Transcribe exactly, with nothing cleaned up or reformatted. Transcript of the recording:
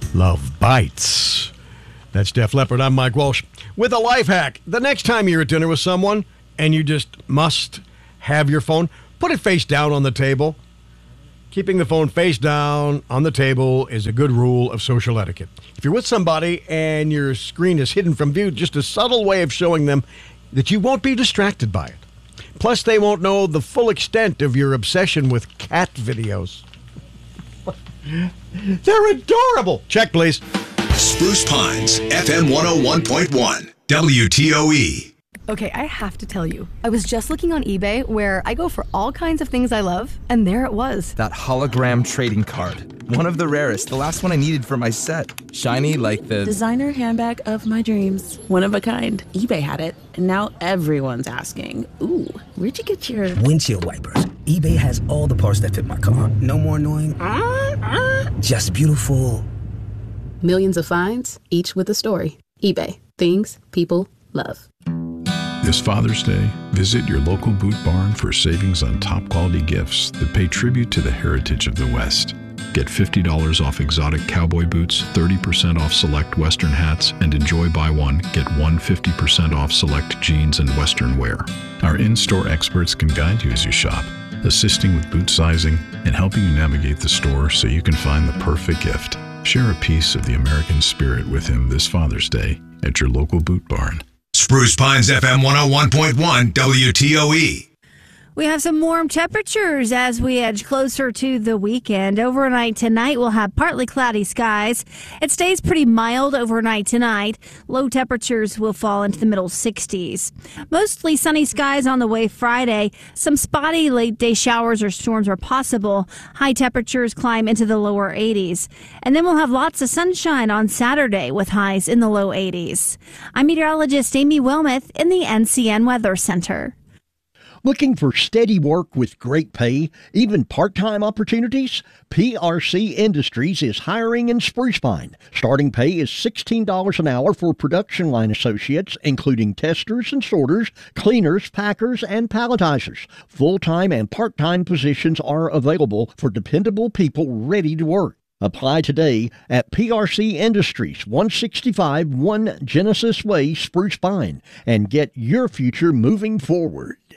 Love bites. That's Def Leppard. I'm Mike Walsh with a life hack. The next time you're at dinner with someone and you just must have your phone, put it face down on the table. Keeping the phone face down on the table is a good rule of social etiquette. If you're with somebody and your screen is hidden from view, just a subtle way of showing them that you won't be distracted by it. Plus, they won't know the full extent of your obsession with cat videos. They're adorable. Check, please. Spruce Pines, F M one oh one point one, W T O E. Okay, I have to tell you, I was just looking on eBay where I go for all kinds of things I love, and there it was. That hologram trading card. One of the rarest, the last one I needed for my set. Shiny like the... designer handbag of my dreams. One of a kind. eBay had it, and now everyone's asking, ooh, where'd you get your... windshield wipers. eBay has all the parts that fit my car. No more annoying... Uh, uh. Just beautiful. Millions of finds, each with a story. eBay. Things people love. This Father's Day, visit your local Boot Barn for savings on top quality gifts that pay tribute to the heritage of the West. Get fifty dollars off exotic cowboy boots, thirty percent off select Western hats, and enjoy buy one, get one fifty percent off select jeans and Western wear. Our in-store experts can guide you as you shop, assisting with boot sizing and helping you navigate the store so you can find the perfect gift. Share a piece of the American spirit with him this Father's Day at your local Boot Barn. Spruce Pines, F M one oh one point one, W T O E. We have some warm temperatures as we edge closer to the weekend. Overnight tonight, we'll have partly cloudy skies. It stays pretty mild overnight tonight. Low temperatures will fall into the middle sixties. Mostly sunny skies on the way Friday. Some spotty late-day showers or storms are possible. High temperatures climb into the lower eighties. And then we'll have lots of sunshine on Saturday with highs in the low eighties. I'm meteorologist Amy Wilmoth in the N C N Weather Center. Looking for steady work with great pay, even part-time opportunities? P R C Industries is hiring in Spruce Pine. Starting pay is sixteen dollars an hour for production line associates, including testers and sorters, cleaners, packers, and palletizers. Full-time and part-time positions are available for dependable people ready to work. Apply today at P R C Industries, one sixty-five one Genesis Way, Spruce Pine, and get your future moving forward.